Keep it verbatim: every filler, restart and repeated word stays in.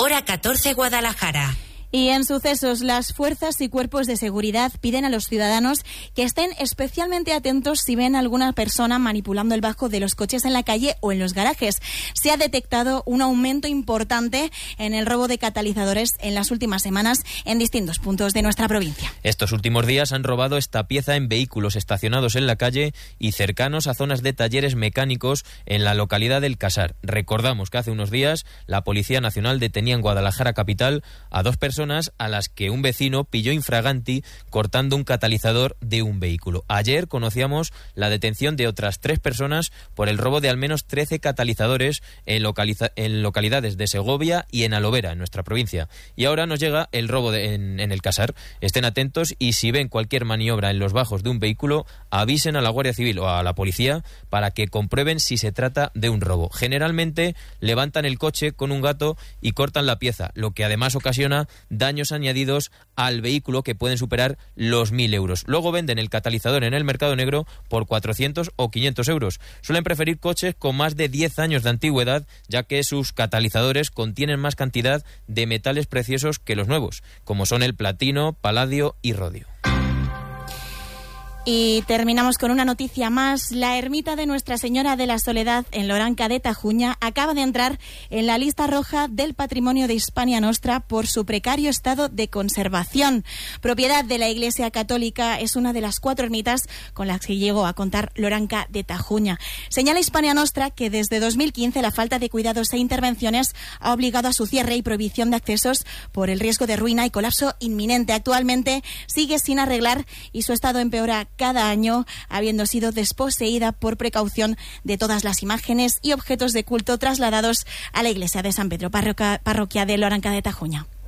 Hora catorce, Guadalajara. Y en sucesos, las fuerzas y cuerpos de seguridad piden a los ciudadanos que estén especialmente atentos si ven a alguna persona manipulando el bajo de los coches en la calle o en los garajes. Se ha detectado un aumento importante en el robo de catalizadores en las últimas semanas en distintos puntos de nuestra provincia. Estos últimos días han robado esta pieza en vehículos estacionados en la calle y cercanos a zonas de talleres mecánicos en la localidad del Casar. Recordamos que hace unos días la Policía Nacional detenía en Guadalajara capital a dos personas a las que un vecino pilló infraganti cortando un catalizador de un vehículo. Ayer conocíamos la detención de otras tres personas por el robo de al menos trece catalizadores en, localiza- en localidades de Segovia y en Alovera, en nuestra provincia. Y ahora nos llega el robo de, en, en el Casar. Estén atentos y si ven cualquier maniobra en los bajos de un vehículo, avisen a la Guardia Civil o a la policía para que comprueben si se trata de un robo. Generalmente levantan el coche con un gato y cortan la pieza, lo que además ocasiona daños añadidos al vehículo que pueden superar los mil euros. Luego venden el catalizador en el mercado negro por cuatrocientos o quinientos euros. Suelen preferir coches con más de diez años de antigüedad, ya que sus catalizadores contienen más cantidad de metales preciosos que los nuevos, como son el platino, paladio y rodio. Y terminamos con una noticia más. La ermita de Nuestra Señora de la Soledad en Loranca de Tajuña acaba de entrar en la lista roja del patrimonio de Hispania Nostra por su precario estado de conservación. Propiedad de la Iglesia Católica, es una de las cuatro ermitas con las que llegó a contar Loranca de Tajuña. Señala Hispania Nostra que desde dos mil quince la falta de cuidados e intervenciones ha obligado a su cierre y prohibición de accesos por el riesgo de ruina y colapso inminente. Actualmente sigue sin arreglar y su estado empeora cada año, habiendo sido desposeída por precaución de todas las imágenes y objetos de culto trasladados a la iglesia de San Pedro, parroquia, parroquia de Loranca de Tajuña.